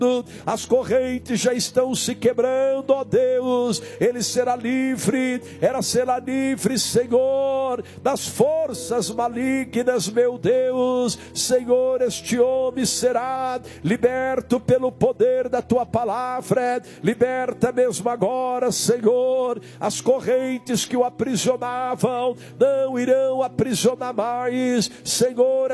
as correntes já estão se quebrando, ó Deus. Ele será livre, ela será livre, Senhor, das forças malignas, meu Deus. Senhor, este homem será liberto pelo poder da tua palavra. Liberta mesmo agora, Senhor, as correntes que o aprisionavam não irão aprisionar mais, Senhor.